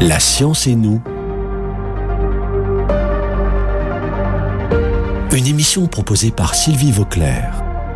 La science et nous. Une émission proposée par Sylvie Vauclair.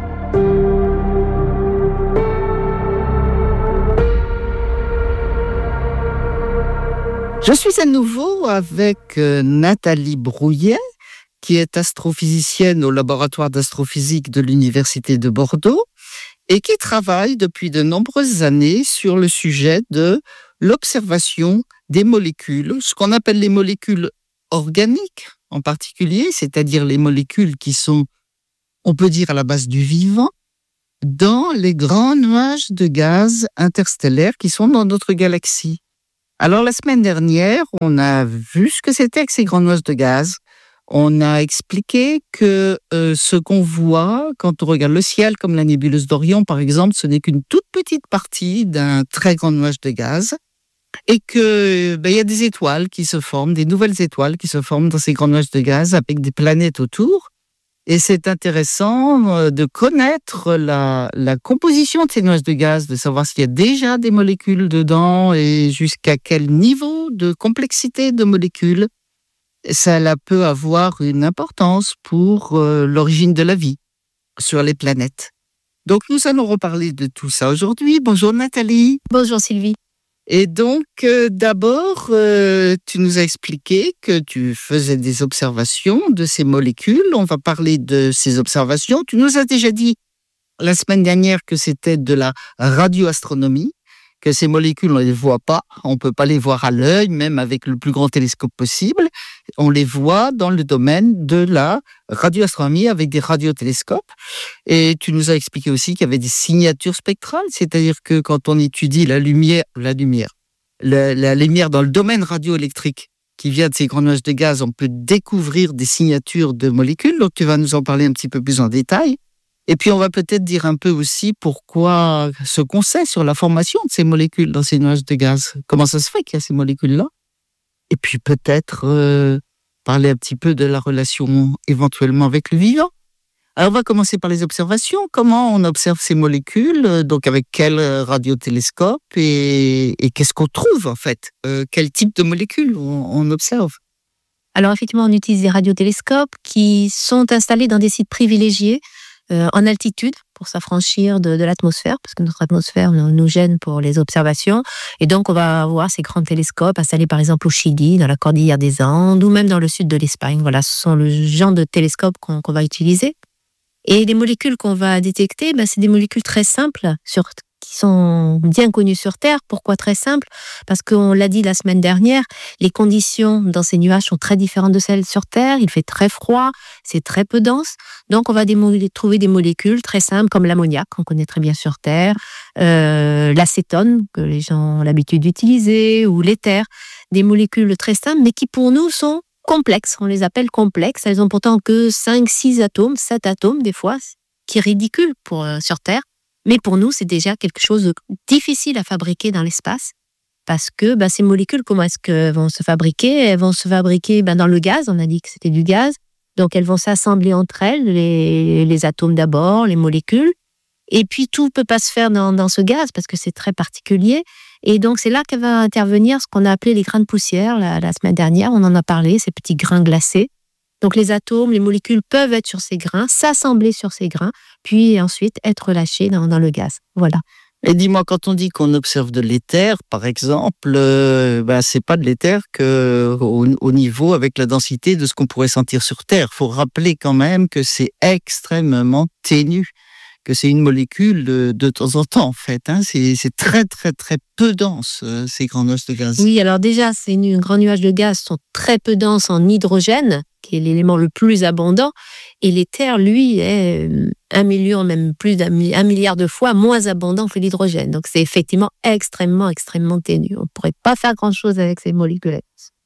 Je suis à nouveau avec Nathalie Brouillet, qui est astrophysicienne au laboratoire d'astrophysique de l'Université de Bordeaux et qui travaille depuis de nombreuses années sur le sujet de l'observation des molécules, ce qu'on appelle les molécules organiques en particulier, c'est-à-dire les molécules qui sont, on peut dire, à la base du vivant, dans les grands nuages de gaz interstellaires qui sont dans notre galaxie. Alors la semaine dernière, on a vu ce que c'était que ces grands nuages de gaz. On a expliqué que ce qu'on voit quand on regarde le ciel, comme la nébuleuse d'Orion par exemple, ce n'est qu'une toute petite partie d'un très grand nuage de gaz, et que y a des étoiles qui se forment, des nouvelles étoiles qui se forment dans ces grands nuages de gaz avec des planètes autour. Et c'est intéressant de connaître la composition de ces nuages de gaz, de savoir s'il y a déjà des molécules dedans et jusqu'à quel niveau de complexité de molécules ça peut avoir une importance pour l'origine de la vie sur les planètes. Donc nous allons reparler de tout ça aujourd'hui. Bonjour Nathalie. Bonjour Sylvie. Et donc d'abord, tu nous as expliqué que tu faisais des observations de ces molécules. On va parler de ces observations. Tu nous as déjà dit la semaine dernière que c'était de la radioastronomie, que ces molécules, on ne les voit pas, on ne peut pas les voir à l'œil, même avec le plus grand télescope possible. On les voit dans le domaine de la radioastronomie avec des radiotélescopes. Et tu nous as expliqué aussi qu'il y avait des signatures spectrales, c'est-à-dire que quand on étudie la lumière dans le domaine radioélectrique qui vient de ces grands nuages de gaz, on peut découvrir des signatures de molécules. Donc tu vas nous en parler un petit peu plus en détail. Et puis, on va peut-être dire un peu aussi pourquoi ce qu'on sait sur la formation de ces molécules dans ces nuages de gaz. Comment ça se fait qu'il y a ces molécules-là? Et puis peut-être parler un petit peu de la relation éventuellement avec le vivant. Alors, on va commencer par les observations. Comment on observe ces molécules? Donc, avec quel radiotélescope? Et qu'est-ce qu'on trouve, en fait? Quel type de molécules on observe? Alors, effectivement, on utilise des radiotélescopes qui sont installés dans des sites privilégiés en altitude pour s'affranchir de l'atmosphère, parce que notre atmosphère nous gêne pour les observations. Et donc, on va avoir ces grands télescopes installés par exemple au Chili, dans la cordillère des Andes, ou même dans le sud de l'Espagne. Voilà, ce sont le genre de télescopes qu'on va utiliser. Et les molécules qu'on va détecter, c'est des molécules très simples, qui sont bien connues sur Terre. Pourquoi très simples? Parce qu'on l'a dit la semaine dernière, les conditions dans ces nuages sont très différentes de celles sur Terre. Il fait très froid, c'est très peu dense. Donc on va trouver des molécules très simples comme l'ammoniac, qu'on connaît très bien sur Terre, l'acétone, que les gens ont l'habitude d'utiliser, ou l'éther. Des molécules très simples, mais qui pour nous sont complexes. On les appelle complexes. Elles ont pourtant que 5, 6 atomes, 7 atomes des fois, qui est ridicule sur Terre. Mais pour nous, c'est déjà quelque chose de difficile à fabriquer dans l'espace, parce que ces molécules, comment est-ce qu'elles vont se fabriquer? Elles vont se fabriquer dans le gaz, on a dit que c'était du gaz, donc elles vont s'assembler entre elles, les atomes d'abord, les molécules, et puis tout ne peut pas se faire dans ce gaz, parce que c'est très particulier, et donc c'est là qu'elle va intervenir ce qu'on a appelé les grains de poussière, la semaine dernière, on en a parlé, ces petits grains glacés. Donc les atomes, les molécules peuvent être sur ces grains, s'assembler sur ces grains, puis ensuite être relâchés dans le gaz. Voilà. Et dis-moi, quand on dit qu'on observe de l'éther, par exemple, c'est pas de l'éther au niveau avec la densité de ce qu'on pourrait sentir sur Terre. Il faut rappeler quand même que c'est extrêmement ténu, que c'est une molécule de temps en temps, en fait. C'est très, très, très peu dense, ces grands nuages de gaz. Oui, alors déjà, ces grands nuages de gaz sont très peu denses en hydrogène, qui est l'élément le plus abondant, et l'éther, lui, est 1 million, même plus d'1 milliard de fois moins abondant que l'hydrogène. Donc c'est effectivement extrêmement, extrêmement ténu. On ne pourrait pas faire grand-chose avec ces molécules.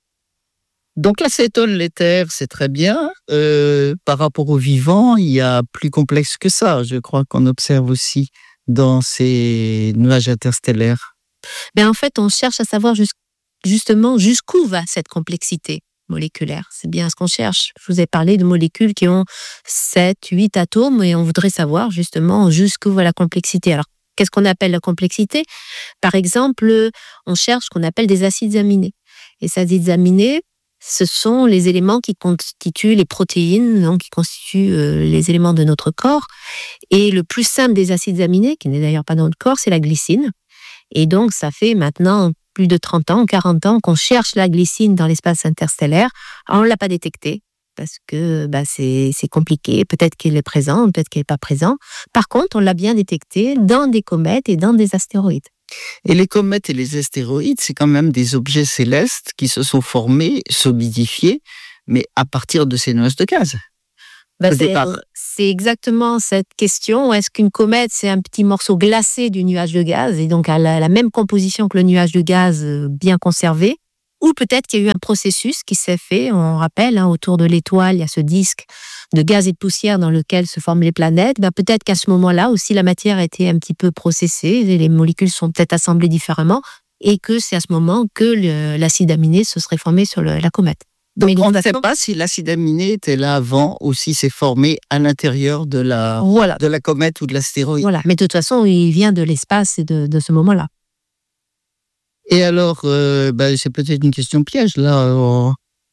Donc l'acétone, l'éther, c'est très bien. Par rapport au vivant, il y a plus complexe que ça. Je crois qu'on observe aussi dans ces nuages interstellaires. En fait, on cherche à savoir justement jusqu'où va cette complexité moléculaire. C'est bien ce qu'on cherche. Je vous ai parlé de molécules qui ont 7, 8 atomes et on voudrait savoir justement jusqu'où va la complexité. Alors, qu'est-ce qu'on appelle la complexité? Par exemple, on cherche ce qu'on appelle des acides aminés. Et ces acides aminés, ce sont les éléments qui constituent les protéines, donc qui constituent les éléments de notre corps. Et le plus simple des acides aminés, qui n'est d'ailleurs pas dans notre corps, c'est la glycine. Et donc, ça fait maintenant plus de 30 ans, 40 ans qu'on cherche la glycine dans l'espace interstellaire. Alors, on ne l'a pas détectée parce que c'est compliqué. Peut-être qu'elle est présente, peut-être qu'elle n'est pas présente. Par contre, on l'a bien détectée dans des comètes et dans des astéroïdes. Et les comètes et les astéroïdes, c'est quand même des objets célestes qui se sont formés, solidifiés, mais à partir de ces nuages de gaz. C'est exactement cette question. Est-ce qu'une comète, c'est un petit morceau glacé du nuage de gaz et donc elle a la même composition que le nuage de gaz bien conservé? Ou peut-être qu'il y a eu un processus qui s'est fait, on rappelle, autour de l'étoile, il y a ce disque de gaz et de poussière dans lequel se forment les planètes. Peut-être qu'à ce moment-là aussi, la matière a été un petit peu processée, et les molécules sont peut-être assemblées différemment, et que c'est à ce moment que l'acide aminé se serait formé sur la comète. Donc on ne sait pas si l'acide aminé était là avant ou si c'est formé à l'intérieur de la comète ou de l'astéroïde. Voilà, mais de toute façon, il vient de l'espace et de ce moment-là. Et alors, c'est peut-être une question piège, là.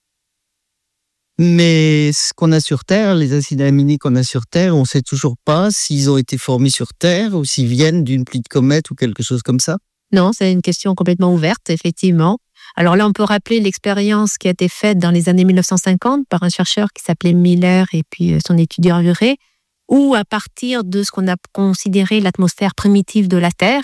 Mais ce qu'on a sur Terre, les acides aminés qu'on a sur Terre, on ne sait toujours pas s'ils ont été formés sur Terre ou s'ils viennent d'une pluie de comètes ou quelque chose comme ça. Non, c'est une question complètement ouverte, effectivement. Alors là, on peut rappeler l'expérience qui a été faite dans les années 1950 par un chercheur qui s'appelait Miller et puis son étudiant Urey, où à partir de ce qu'on a considéré l'atmosphère primitive de la Terre,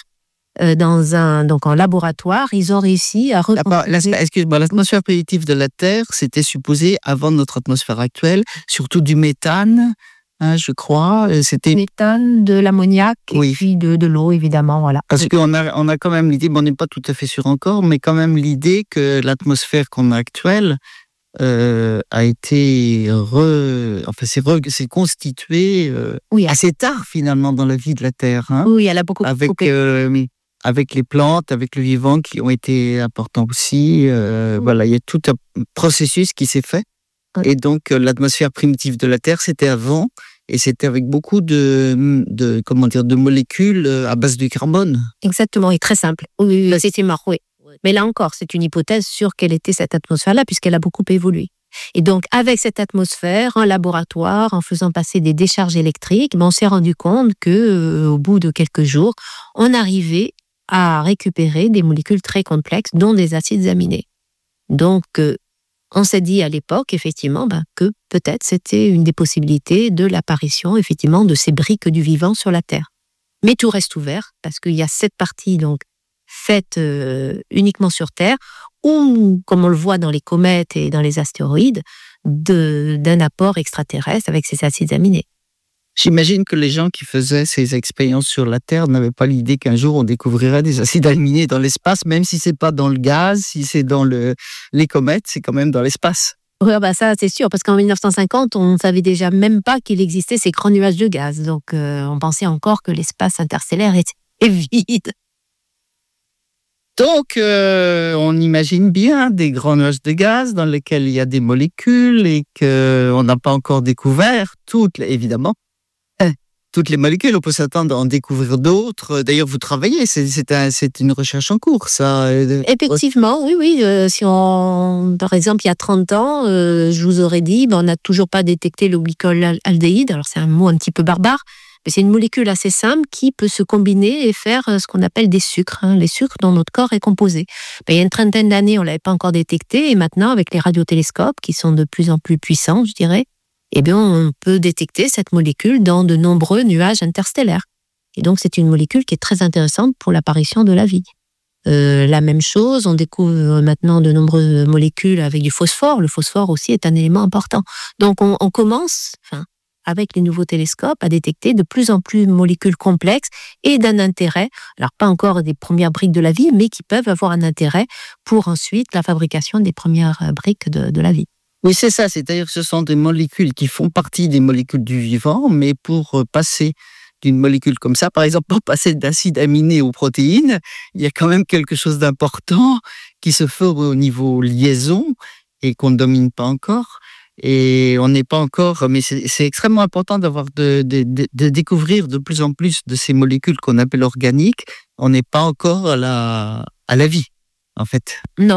en laboratoire, ils ont réussi à reconstruire... Excuse-moi, l'atmosphère primitive de la Terre, c'était supposé avant notre atmosphère actuelle, surtout du méthane, je crois. C'était du méthane, de l'ammoniac, oui. Et puis de l'eau, évidemment, voilà. Parce qu'on a quand même l'idée, on n'est pas tout à fait sûr encore, mais quand même l'idée que l'atmosphère qu'on a actuelle a été c'est constitué assez tard finalement dans la vie de la Terre. Oui, elle a beaucoup avec les plantes, avec le vivant qui ont été importants aussi. Voilà, il y a tout un processus qui s'est fait. Oui. Et donc, l'atmosphère primitive de la Terre, c'était avant, et c'était avec beaucoup de molécules à base de carbone. Exactement, et très simple. Oui, c'était marrant, oui. Mais là encore, c'est une hypothèse sur quelle était cette atmosphère-là, puisqu'elle a beaucoup évolué. Et donc, avec cette atmosphère, en laboratoire, en faisant passer des décharges électriques, on s'est rendu compte qu'au bout de quelques jours, on arrivait à récupérer des molécules très complexes, dont des acides aminés. Donc, on s'est dit à l'époque, effectivement, que peut-être c'était une des possibilités de l'apparition, effectivement, de ces briques du vivant sur la Terre. Mais tout reste ouvert, parce qu'il y a cette partie, donc, faite uniquement sur Terre, ou, comme on le voit dans les comètes et dans les astéroïdes, d'un apport extraterrestre avec ces acides aminés. J'imagine que les gens qui faisaient ces expériences sur la Terre n'avaient pas l'idée qu'un jour on découvrirait des acides aminés dans l'espace, même si c'est pas dans le gaz, si c'est dans les comètes, c'est quand même dans l'espace. Oui, ça c'est sûr, parce qu'en 1950, on ne savait déjà même pas qu'il existait ces grands nuages de gaz. Donc on pensait encore que l'espace interstellaire est vide. Donc, on imagine bien des grands nuages de gaz dans lesquels il y a des molécules et qu'on n'a pas encore découvert évidemment, toutes les molécules. On peut s'attendre à en découvrir d'autres. D'ailleurs, vous travaillez, c'est une recherche en cours, ça. Effectivement, oui. Si par exemple, il y a 30 ans, je vous aurais dit, on n'a toujours pas détecté le glycol-aldéhyde. Alors, c'est un mot un petit peu barbare, mais c'est une molécule assez simple qui peut se combiner et faire ce qu'on appelle des sucres, les sucres dont notre corps est composé. Il y a une trentaine d'années, on ne l'avait pas encore détecté, et maintenant, avec les radiotélescopes, qui sont de plus en plus puissants, je dirais, on peut détecter cette molécule dans de nombreux nuages interstellaires. Et donc, c'est une molécule qui est très intéressante pour l'apparition de la vie. La même chose, on découvre maintenant de nombreuses molécules avec du phosphore. Le phosphore aussi est un élément important. Donc, on commence, avec les nouveaux télescopes, à détecter de plus en plus de molécules complexes et d'un intérêt, alors pas encore des premières briques de la vie, mais qui peuvent avoir un intérêt pour ensuite la fabrication des premières briques de la vie. Oui, c'est ça. C'est-à-dire que ce sont des molécules qui font partie des molécules du vivant, mais pour passer d'une molécule comme ça, par exemple, pour passer d'acide aminé aux protéines, il y a quand même quelque chose d'important qui se fait au niveau liaison et qu'on ne domine pas encore. Et on n'est pas encore, mais c'est extrêmement important de découvrir de plus en plus de ces molécules qu'on appelle organiques. On n'est pas encore à la vie, en fait. Non.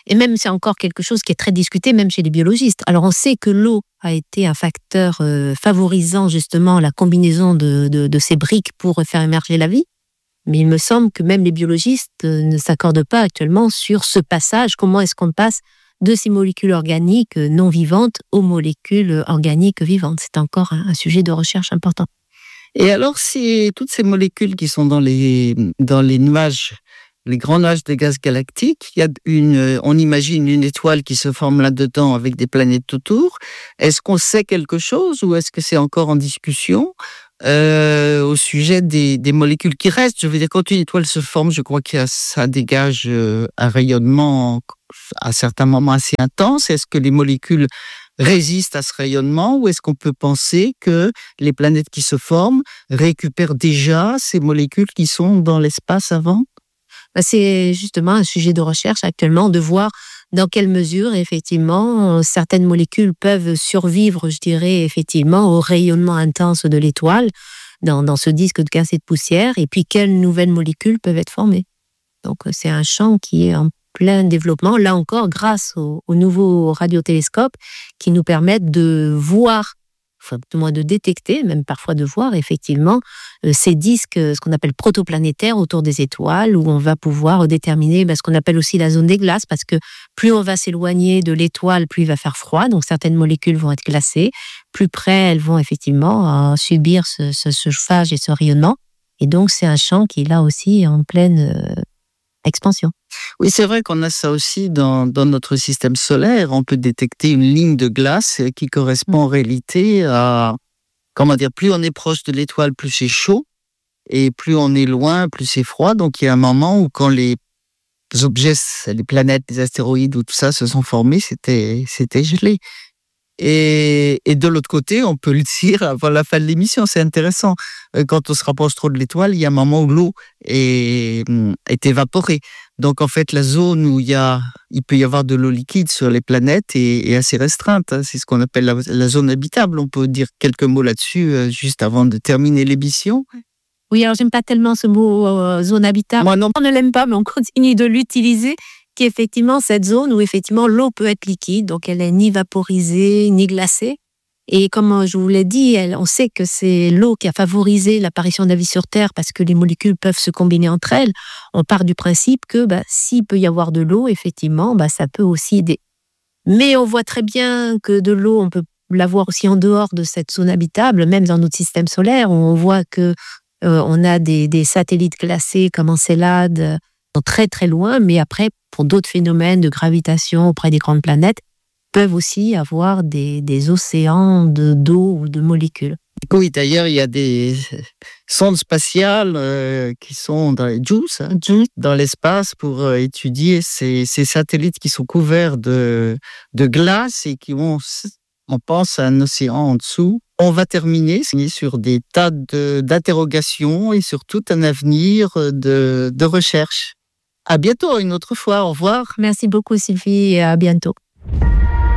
Et même, c'est encore quelque chose qui est très discuté, même chez les biologistes. Alors, on sait que l'eau a été un facteur favorisant justement la combinaison de ces briques pour faire émerger la vie. Mais il me semble que même les biologistes ne s'accordent pas actuellement sur ce passage. Comment est-ce qu'on passe de ces molécules organiques non vivantes aux molécules organiques vivantes? C'est encore un sujet de recherche important. Et alors, si toutes ces molécules qui sont dans les nuages, les grands nuages de gaz galactiques, on imagine une étoile qui se forme là-dedans avec des planètes autour. Est-ce qu'on sait quelque chose ou est-ce que c'est encore en discussion au sujet des molécules qui restent? Je veux dire, quand une étoile se forme, je crois que ça dégage un rayonnement à certains moments assez intense. Est-ce que les molécules résistent à ce rayonnement ou est-ce qu'on peut penser que les planètes qui se forment récupèrent déjà ces molécules qui sont dans l'espace avant? C'est justement un sujet de recherche actuellement, de voir dans quelle mesure, effectivement, certaines molécules peuvent survivre, je dirais, effectivement, au rayonnement intense de l'étoile, dans ce disque de gaz et de poussière, et puis quelles nouvelles molécules peuvent être formées. Donc, c'est un champ qui est en plein développement, là encore, grâce aux nouveaux radiotélescopes qui nous permettent de voir, enfin, du moins de détecter, même parfois de voir effectivement ces disques, ce qu'on appelle protoplanétaires autour des étoiles, où on va pouvoir déterminer ce qu'on appelle aussi la zone des glaces, parce que plus on va s'éloigner de l'étoile, plus il va faire froid, donc certaines molécules vont être glacées, plus près elles vont effectivement subir ce chauffage et ce rayonnement, et donc c'est un champ qui est là aussi en pleine expansion. Oui, c'est vrai qu'on a ça aussi dans notre système solaire. On peut détecter une ligne de glace qui correspond en réalité à, plus on est proche de l'étoile, plus c'est chaud, et plus on est loin, plus c'est froid. Donc il y a un moment où quand les objets, les planètes, les astéroïdes ou tout ça se sont formés, c'était gelé. Et de l'autre côté, on peut le dire avant la fin de l'émission, c'est intéressant. Quand on se rapproche trop de l'étoile, il y a un moment où l'eau est évaporée. Donc en fait, la zone où il peut y avoir de l'eau liquide sur les planètes est assez restreinte. C'est ce qu'on appelle la zone habitable. On peut dire quelques mots là-dessus juste avant de terminer l'émission. Oui, alors j'aime pas tellement ce mot zone habitable. Moi non. On ne l'aime pas, mais on continue de l'utiliser. Qui est effectivement cette zone où effectivement l'eau peut être liquide, donc elle n'est ni vaporisée ni glacée. Et comme je vous l'ai dit, on sait que c'est l'eau qui a favorisé l'apparition de la vie sur Terre parce que les molécules peuvent se combiner entre elles. On part du principe que s'il peut y avoir de l'eau, effectivement, ça peut aussi aider. Mais on voit très bien que de l'eau, on peut l'avoir aussi en dehors de cette zone habitable, même dans notre système solaire. On voit que on a des satellites glacés comme Encelade, très très loin, mais après, pour d'autres phénomènes de gravitation auprès des grandes planètes, peuvent aussi avoir des océans d'eau ou de molécules. Oui, d'ailleurs, il y a des sondes spatiales qui sont dans les JUICE, dans l'espace pour étudier ces satellites qui sont couverts de glace et qui ont, on pense, un océan en dessous. On va terminer sur des tas d'interrogations et sur tout un avenir de recherche. À bientôt, une autre fois. Au revoir. Merci beaucoup, Sylvie, et à bientôt.